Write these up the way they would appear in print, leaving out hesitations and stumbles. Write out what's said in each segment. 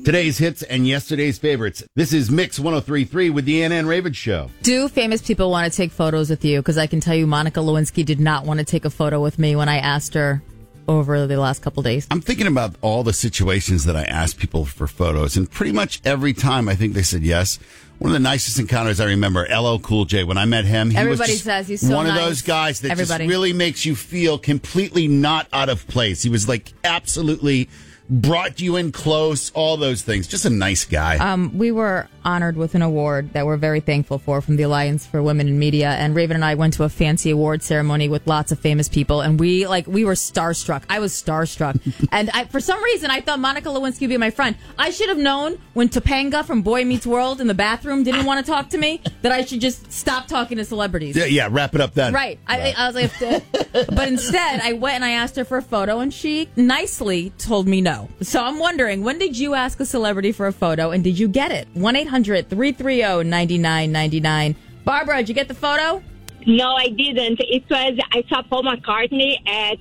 Today's hits and yesterday's favorites. This is Mix 103.3 with the Anna and Raven Show. Do famous people want to take photos with you? Because I can tell you Monica Lewinsky did not want to take a photo with me when I asked her over the last couple days. I'm thinking about all the situations that I asked people for photos, and pretty much every time I think they said yes. One of the nicest encounters I remember, LL Cool J, when I met him, Everybody was just says he's so one nice. of those guys that just really makes you feel completely not out of place. He was like absolutely brought you in close, all those things. Just a nice guy. We were honored with an award that we're very thankful for from the Alliance for Women in Media. And Raven and I went to a fancy award ceremony with lots of famous people. And we were starstruck. I was starstruck. And for some reason, I thought Monica Lewinsky would be my friend. I should have known when Topanga from Boy Meets World in the bathroom didn't want to talk to me that I should just stop talking to celebrities. Yeah, wrap it up then. Right. I was like, but instead, I went and I asked her for a photo, and she nicely told me no. So I'm wondering, when did you ask a celebrity for a photo, and did you get it? 1-800-330-9999. Barbara, did you get the photo? No, I didn't. I saw Paul McCartney at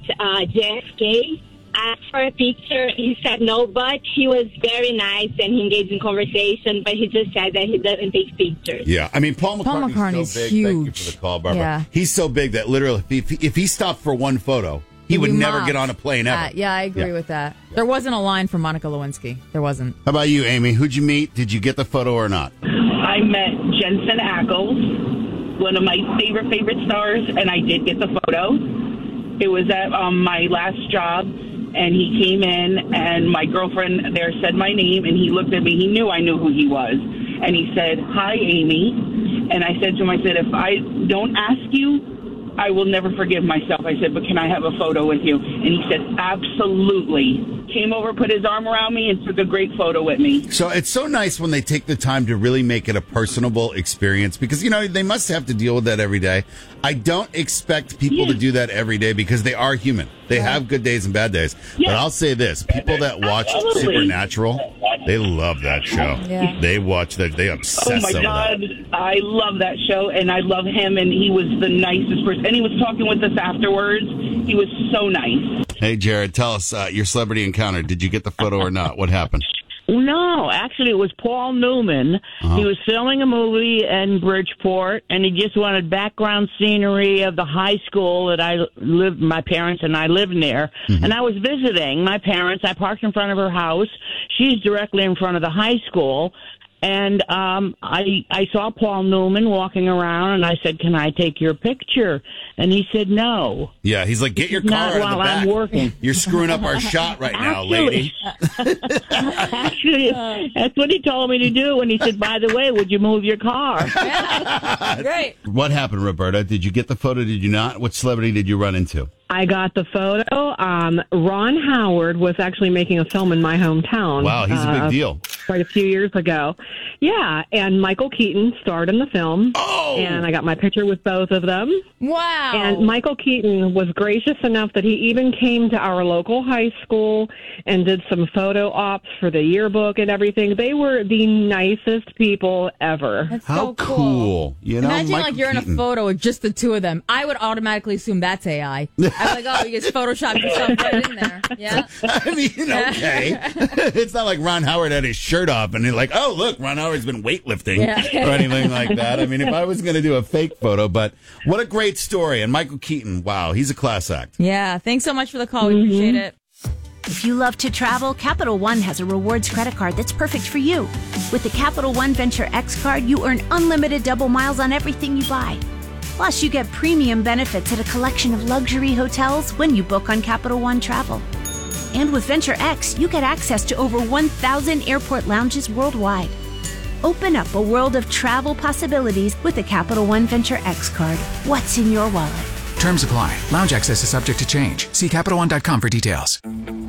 JFK. Asked for a picture. He said no, but he was very nice and he engaged in conversation, but he just said that he doesn't take pictures. Yeah, I mean, Paul McCartney's so big. Huge. Thank you for the call, Barbara. Yeah. He's so big that literally, if he stopped for one photo, he would never get on a plane ever. Yeah, I agree with that. There wasn't a line for Monica Lewinsky. There wasn't. How about you, Amy? Who'd you meet? Did you get the photo or not? I met Jensen Ackles, one of my favorite stars, and I did get the photo. It was at my last job, and he came in, and my girlfriend there said my name, and he looked at me. He knew I knew who he was, and he said, "Hi, Amy." And I said to him, I said, "If I don't ask you, I will never forgive myself." I said, "But can I have a photo with you?" And he said, "Absolutely." Came over, put his arm around me, and took a great photo with me. So it's so nice when they take the time to really make it a personable experience because, you know, they must have to deal with that every day. I don't expect people to do that every day because they are human. They have good days and bad days. Yeah. But I'll say this, people that watch Supernatural, they love that show. Yeah. They watch that. They obsess Oh, my over God. that. I love that show, and I love him, and he was the nicest person. And he was talking with us afterwards. He was so nice. Hey, Jared, tell us your celebrity encounter. Did you get the photo or not? What happened? No, actually, it was Paul Newman. He was filming a movie in Bridgeport, and he just wanted background scenery of the high school that my parents and I lived near. And I was visiting my parents. I parked in front of her house. She's directly in front of the high school. And I saw Paul Newman walking around, and I said, "Can I take your picture?" And he said no. Yeah, he's like, "Get your car Not out of the while back. I'm working. You're screwing up our shot right now, lady." Actually, that's what he told me to do. And he said, "By the way, would you move your car?" Great. What happened, Roberta? Did you get the photo? Did you not? What celebrity did you run into? I got the photo. Ron Howard was actually making a film in my hometown. Wow, he's a big deal. Quite a few years ago. Yeah, and Michael Keaton starred in the film. Oh! And I got my picture with both of them. Wow. And Michael Keaton was gracious enough that he even came to our local high school and did some photo ops for the yearbook and everything. They were the nicest people ever. That's How so cool. You know, Imagine Michael like you're Keaton. in a photo with just the two of them. I would automatically assume that's AI. I'm like, oh, you just photoshopped yourself right in there. Yeah. I mean, okay. It's not like Ron Howard had his shirt off and you're like, "Oh, look, Ron Howard's been weightlifting," or anything like that. I mean, if I was going to do a fake photo, but what a great story. And Michael Keaton, wow, he's a class act. Yeah. Thanks so much for the call. We appreciate it. If you love to travel, Capital One has a rewards credit card that's perfect for you. With the Capital One Venture X card, you earn unlimited double miles on everything you buy. Plus, you get premium benefits at a collection of luxury hotels when you book on Capital One Travel. And with Venture X, you get access to over 1,000 airport lounges worldwide. Open up a world of travel possibilities with the Capital One Venture X card. What's in your wallet? Terms apply. Lounge access is subject to change. See CapitalOne.com for details.